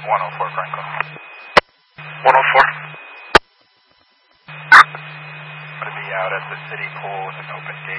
104 Franklin. 104. I'm going to be out at the city pool with an open gate.